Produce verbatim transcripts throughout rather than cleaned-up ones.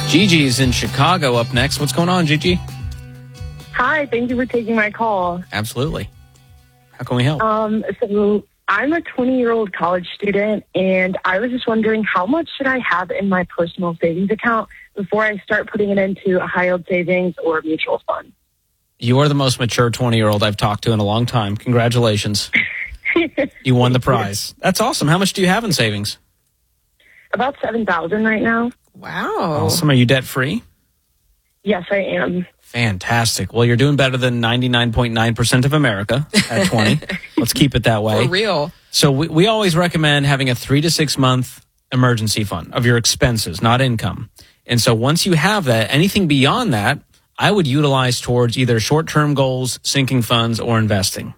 Gigi's in Chicago up next. What's going on, Gigi? Hi, thank you for taking my call. Absolutely. How can we help? Um, so I'm a twenty-year-old college student, and I was just wondering how much should I have in my personal savings account before I start putting it into a high-yield savings or mutual fund? You are the most mature twenty-year-old I've talked to in a long time. Congratulations. You won the prize. That's awesome. How much do you have in savings? About seven thousand right now. Wow. Awesome. Are you debt-free? Yes, I am. Fantastic. Well, you're doing better than ninety-nine point nine percent of America at twenty. Let's keep it that way. For real. So we, we always recommend having a three to six month emergency fund of your expenses, not income. And so once you have that, anything beyond that, I would utilize towards either short-term goals, sinking funds, or investing.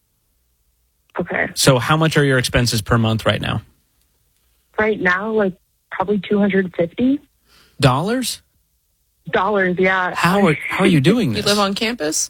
Okay. So how much are your expenses per month right now? Right now, like probably two hundred fifty Dollars? dollars. Yeah. How are, how are you doing You this? live on campus?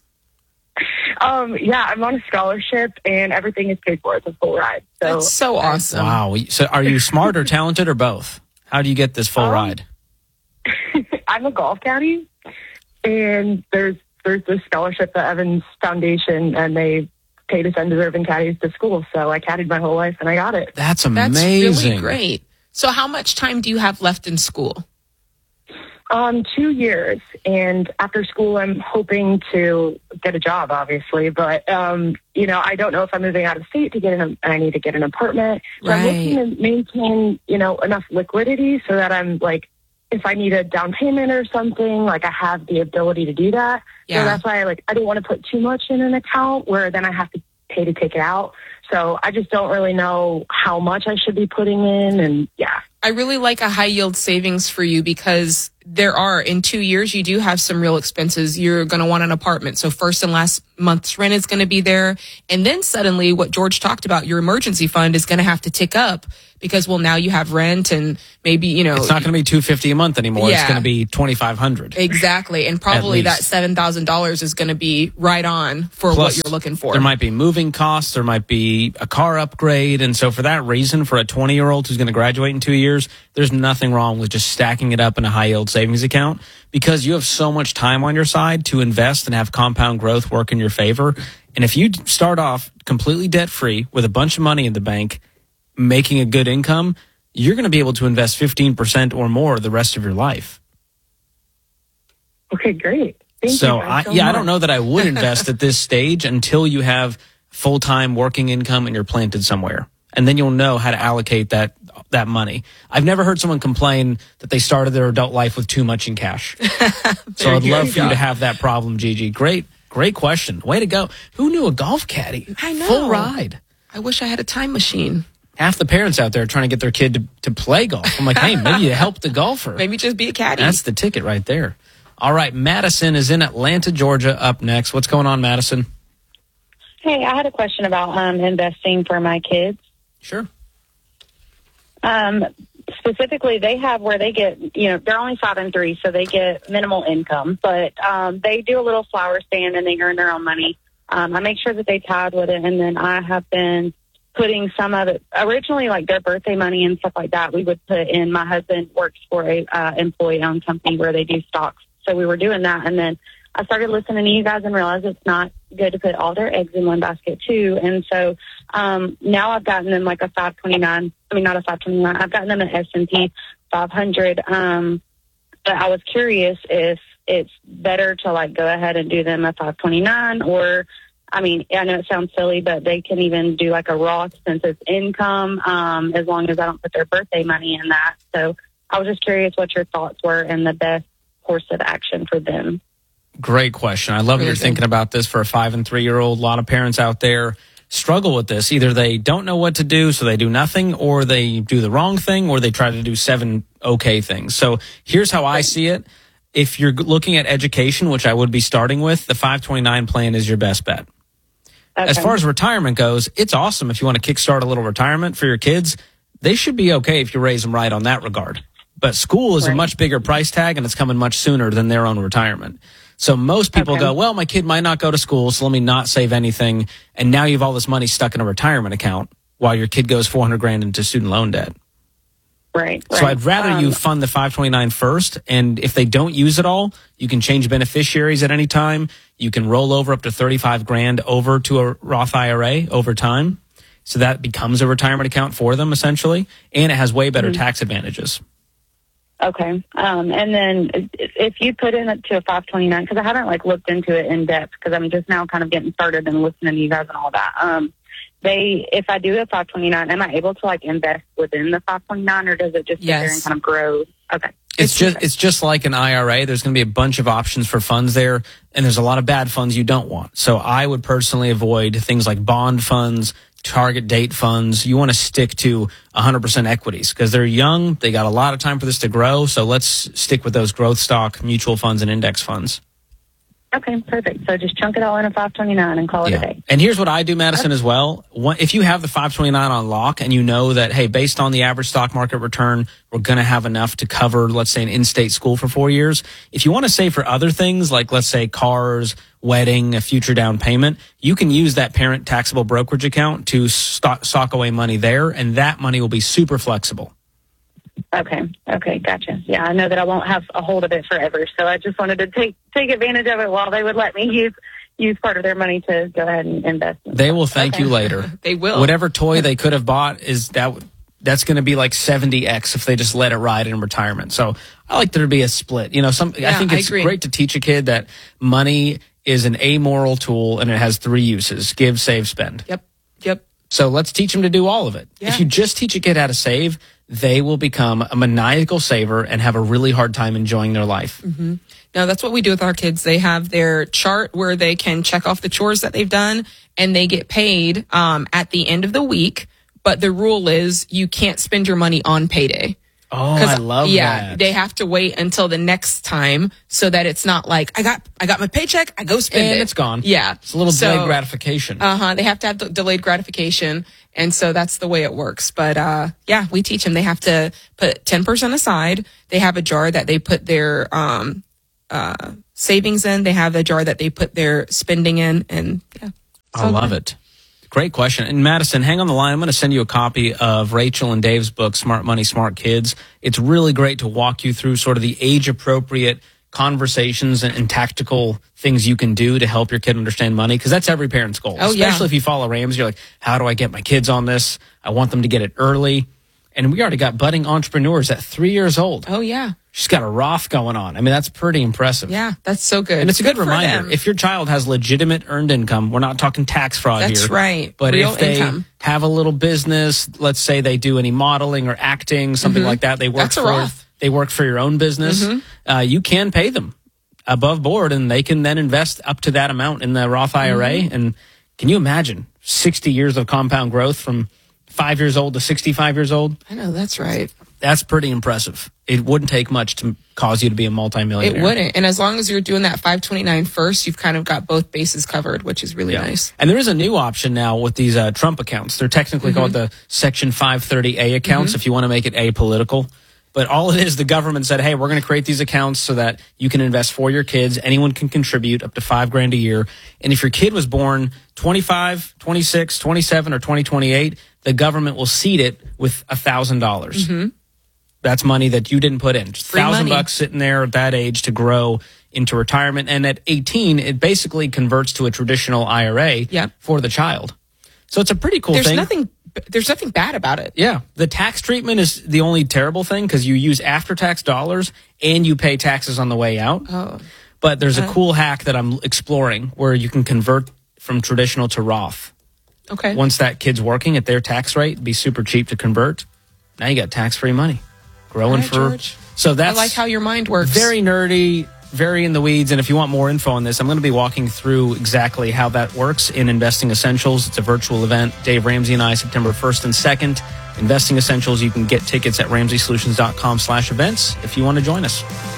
Um, yeah, I'm on a scholarship, and everything is paid for. It's a full ride. So That's so awesome. Wow. So are you smart or talented or both? How do you get this full Um, ride? I'm a golf caddy, and there's there's this scholarship, the Evans Foundation, and they pay to send deserving caddies to school. So I caddied my whole life, and I got it. That's That's amazing. really great. So how much time do you have left in school? Um, two years, and after school, I'm hoping to get a job, obviously. But um, you know, I don't know if I'm moving out of state to get an. I need to get an apartment. So I'm looking to maintain, you know, enough liquidity so that I'm like, if I need a down payment or something, like I have the ability to do that. Yeah. So that's why I like I didn't want to put too much in an account where then I have to pay to take it out. So I just don't really know how much I should be putting in, and yeah. I really like a high yield savings for you because there are, in two years, you do have some real expenses. You're going to want an apartment. So first and last month's rent is going to be there. And then suddenly what George talked about, your emergency fund is going to have to tick up because, well, now you have rent and maybe, you know. It's not going to be two hundred fifty dollars a month anymore. Yeah. It's going to be twenty-five hundred dollars. Exactly. And probably that least. seven thousand dollars is going to be right on for Plus, what you're looking for. There might be moving costs. There might be a car upgrade. And so for that reason, for a twenty-year-old who's going to graduate in two years, there's nothing wrong with just stacking it up in a high-yield savings account because you have so much time on your side to invest and have compound growth work in your favor. And if you start off completely debt-free with a bunch of money in the bank, making a good income, you're going to be able to invest fifteen percent or more the rest of your life. Okay, great. Thank So, you. I, so yeah, much. I don't know that I would invest at this stage until you have full-time working income and you're planted somewhere. And then you'll know how to allocate that that money. I've never heard someone complain that they started their adult life with too much in cash. So I'd love for you to have that problem, Gigi. Great, great question. Way to go. Who knew a golf caddy? I know. Full ride. I wish I had a time machine. Half the parents out there are trying to get their kid to, to play golf. I'm like, hey, maybe you help the golfer. Maybe just be a caddy. That's the ticket right there. All right, Madison is in Atlanta, Georgia, up next. What's going on, Madison? Hey, I had a question about um, investing for my kids. Sure. Um, specifically, they have where they get, you know, they're only five and three, so they get minimal income, but um, they do a little flower stand and they earn their own money. Um, I make sure that they tithe with it, and then I have been putting some of it, originally like their birthday money and stuff like that, we would put in. My husband works for a uh, employee-owned company where they do stocks, so we were doing that, and then I started listening to you guys and realized it's not good to put all their eggs in one basket too. And so um, now I've gotten them like a five twenty-nine. I mean, not a five twenty-nine. I've gotten them an S and P five hundred. Um, but I was curious if it's better to like go ahead and do them a five twenty-nine, or, I mean, I know it sounds silly, but they can even do like a Roth since it's income, um, as long as I don't put their birthday money in that. So I was just curious what your thoughts were and the best course of action for them. Great question. I love that you're thinking about this for a five and three year old. A lot of parents out there struggle with this. Either they don't know what to do, so they do nothing, or they do the wrong thing, or they try to do seven okay things. So here's how I see it. If you're looking at education, which I would be starting with, the five twenty-nine plan is your best bet. Okay. As far as retirement goes, it's awesome if you want to kickstart a little retirement for your kids. They should be okay if you raise them right on that regard. But school is Right. a much bigger price tag, and it's coming much sooner than their own retirement. So most people Okay. go, well, my kid might not go to school, so let me not save anything. And now you have all this money stuck in a retirement account while your kid goes four hundred grand into student loan debt. Right. So right. I'd rather um, you fund the five twenty-nine first, and if they don't use it all, you can change beneficiaries at any time. You can roll over up to thirty-five grand over to a Roth I R A over time. So that becomes a retirement account for them, essentially, and it has way better Mm-hmm. tax advantages. Okay. Um, and then if you put in it to a five twenty-nine, because I haven't like looked into it in depth, because I'm just now kind of getting started and listening to you guys and all that. Um, they, if I do a five twenty-nine, am I able to like invest within the five twenty-nine, or does it just sit there Yes. and kind of grow? Okay. It's It's- just it's just like an I R A. There's going to be a bunch of options for funds there, and there's a lot of bad funds you don't want. So I would personally avoid things like bond funds, target date funds. You want to stick to one hundred percent equities because they're young. They got a lot of time for this to grow. So let's stick with those growth stock, mutual funds, and index funds. Okay, perfect. So just chunk it all in a five twenty-nine and call it a day. And here's what I do, Madison, as well. One- If you have the five twenty-nine on lock and you know that, hey, based on the average stock market return, we're going to have enough to cover, let's say, an in-state school for four years. If you want to save for other things, like, let's say, cars, wedding, a future down payment, you can use that parent taxable brokerage account to stock, stock away money there, and that money will be super flexible. Okay. Okay. Gotcha. Yeah, I know that I won't have a hold of it forever, so I just wanted to take take advantage of it while they would let me use use part of their money to go ahead and invest. In They stuff. will thank Okay. you later. They will. Whatever toy they could have bought is that that's going to be like seventy x if they just let it ride in retirement. So I like there to be a split. You know, some I Yeah, think I it's agree. great to teach a kid that money is an amoral tool and it has three uses: give, save, spend. Yep. Yep. So let's teach them to do all of it. Yeah. If you just teach a kid how to save, they will become a maniacal saver and have a really hard time enjoying their life. Mm-hmm. No, that's what we do with our kids. They have their chart where they can check off the chores that they've done, and they get paid um, at the end of the week. But the rule is you can't spend your money on payday. Oh, 'Cause, I love yeah, that. they have to wait until the next time so that it's not like I got I got my paycheck, I go spend And it. it's gone. Yeah, It's a little So- delayed gratification. Uh huh. They have to have the delayed gratification, and so that's the way it works. But uh, yeah, we teach them they have to put ten percent aside. They have a jar that they put their um, uh, savings in. They have a jar that they put their spending in, and yeah, it's I all love good. it. Great question. And Madison, hang on the line. I'm going to send you a copy of Rachel and Dave's book, Smart Money, Smart Kids. It's really great to walk you through sort of the age appropriate conversations and, and tactical things you can do to help your kid understand money. Cause that's every parent's goal. Oh, yeah. Especially if you follow Ramsey, you're like, how do I get my kids on this? I want them to get it early. And we already got budding entrepreneurs at three years old. Oh yeah, She's got a Roth going on. I mean, that's pretty impressive. yeah, that's so good. And it's a good, for reminder. them. If your child has legitimate earned income, we're not talking tax fraud here. That's right. But Real if they income. have a little business, let's say they do any modeling or acting, something like that, they work That's a for Roth. they work for your own business. Uh, you can pay them above board, and they can then invest up to that amount in the Roth I R A. And can you imagine sixty years of compound growth from five years old to sixty-five years old? I know that's right. That's pretty impressive. It wouldn't take much to cause you to be a multimillionaire. It wouldn't. And as long as you're doing that five twenty-nine first, you've kind of got both bases covered, which is really Yeah. nice. And there is a new option now with these uh, Trump accounts. They're technically called the Section five thirty A accounts if you want to make it apolitical. But all it is, the government said, hey, we're going to create these accounts so that you can invest for your kids. Anyone can contribute up to five grand a year. And if your kid was born twenty-five, twenty-six, twenty-seven, or twenty twenty-eight, the government will seed it with one thousand dollars. That's money that you didn't put in. Just Free thousand money. bucks sitting there at that age to grow into retirement. And at eighteen, it basically converts to a traditional I R A Yep. for the child. So it's a pretty cool There's thing. nothing. There's nothing bad about it. Yeah. The tax treatment is the only terrible thing because you use after-tax dollars and you pay taxes on the way out. Oh. But there's a cool hack that I'm exploring where you can convert from traditional to Roth. Okay. Once that kid's working at their tax rate, it'd be super cheap to convert. Now you got tax-free money. Growing All right, for... George. So I that's... like how your mind works. Very nerdy, very in the weeds. And if you want more info on this, I'm going to be walking through exactly how that works in Investing Essentials. It's a virtual event. Dave Ramsey and I, September first and second. Investing Essentials, you can get tickets at ramsey solutions dot com slash events if you want to join us.